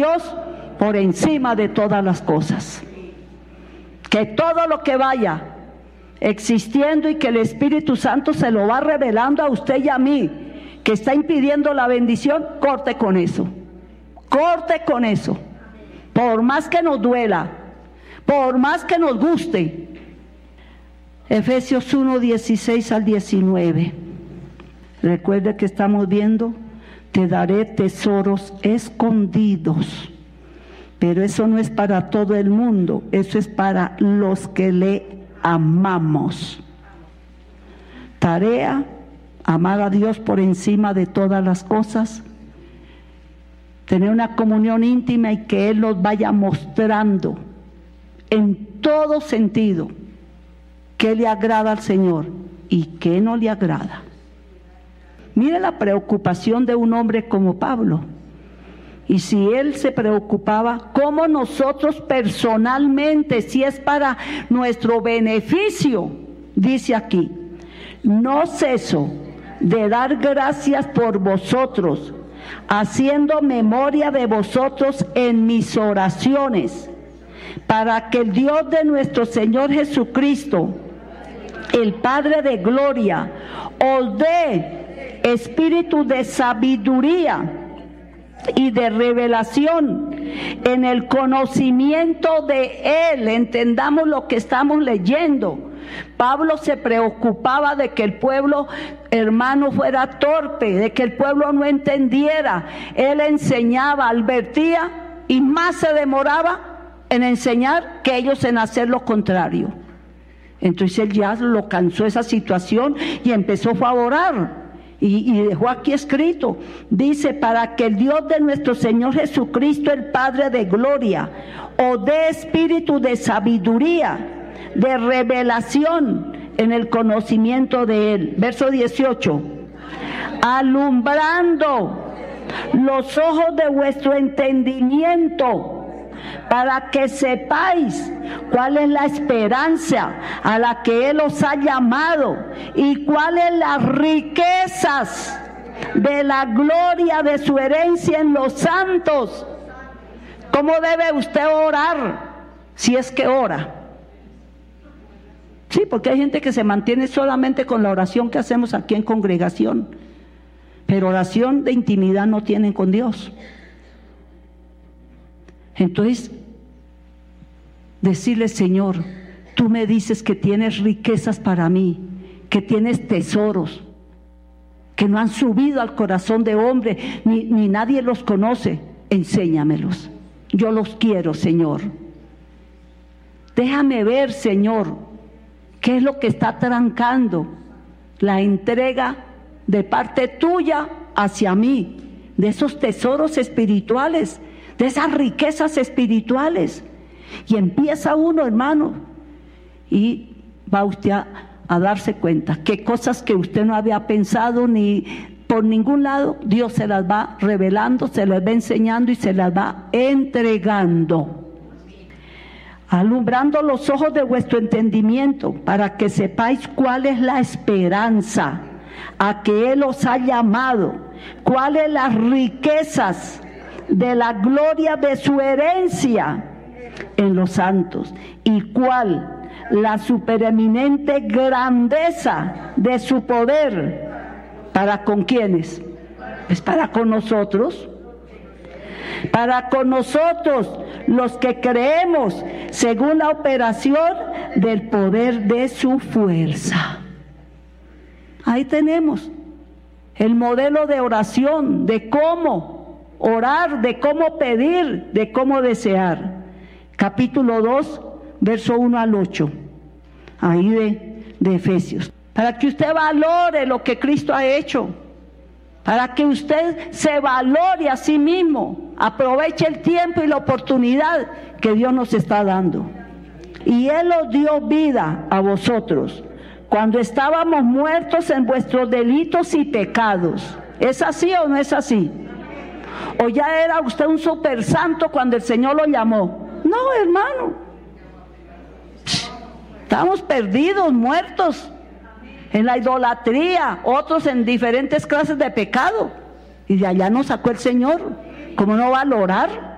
Dios por encima de todas las cosas. Que todo lo que vaya existiendo y que el Espíritu Santo se lo va revelando a usted y a mí, que está impidiendo la bendición, corte con eso. Corte con eso. Por más que nos duela, por más que nos guste. Efesios 1, 16 al 19. Recuerde que estamos viendo, te daré tesoros escondidos. Pero eso no es para todo el mundo, eso es para los que le amamos. Tarea, amar a Dios por encima de todas las cosas. Tener una comunión íntima y que Él nos vaya mostrando en todo sentido qué le agrada al Señor y qué no le agrada. Mire la preocupación de un hombre como Pablo. Y si él se preocupaba, ¿cómo nosotros personalmente, si es para nuestro beneficio? Dice aquí, no ceso de dar gracias por vosotros, haciendo memoria de vosotros en mis oraciones, para que el Dios de nuestro Señor Jesucristo, el Padre de gloria, os dé espíritu de sabiduría y de revelación en el conocimiento de Él. Entendamos lo que estamos leyendo. Pablo se preocupaba de que el pueblo, hermano, fuera torpe, de que el pueblo no entendiera. Él enseñaba, advertía y más se demoraba en enseñar que ellos en hacer lo contrario. Entonces él ya lo cansó esa situación y empezó a orar. Y dejó aquí escrito, dice, para que el Dios de nuestro Señor Jesucristo, el Padre de gloria, os dé espíritu de sabiduría, de revelación en el conocimiento de Él. Verso 18, alumbrando los ojos de vuestro entendimiento, para que sepáis cuál es la esperanza a la que Él os ha llamado y cuáles las riquezas de la gloria de su herencia en los santos. ¿Cómo debe usted orar? Si es que ora. Sí, porque hay gente que se mantiene solamente con la oración que hacemos aquí en congregación, pero oración de intimidad no tienen con Dios. Entonces, decirle, Señor, tú me dices que tienes riquezas para mí, que tienes tesoros, que no han subido al corazón de hombre, ni nadie los conoce. Enséñamelos. Yo los quiero, Señor. Déjame ver, Señor, qué es lo que está trancando la entrega de parte tuya hacia mí, de esos tesoros espirituales, de esas riquezas espirituales. Y empieza uno, hermano, y va usted a darse cuenta que cosas que usted no había pensado ni por ningún lado, Dios se las va revelando, se las va enseñando y se las va entregando. Alumbrando los ojos de vuestro entendimiento, para que sepáis cuál es la esperanza a que Él os ha llamado, cuáles las riquezas de la gloria de su herencia en los santos, y cuál la supereminente grandeza de su poder. ¿Para con quiénes? Pues para con nosotros. Para con nosotros, los que creemos según la operación del poder de su fuerza. Ahí tenemos el modelo de oración, de cómo orar, de cómo pedir, de cómo desear. Capítulo 2, verso 1 al 8, ahí de Efesios. Para que usted valore lo que Cristo ha hecho, para que usted se valore a sí mismo, aproveche el tiempo y la oportunidad que Dios nos está dando. Y Él os dio vida a vosotros cuando estábamos muertos en vuestros delitos y pecados. ¿Es así o no es así? ¿O ya era usted un super santo cuando el Señor lo llamó? No, hermano. Estamos perdidos, muertos en la idolatría, otros en diferentes clases de pecado. Y de allá nos sacó el Señor. ¿Cómo no valorar?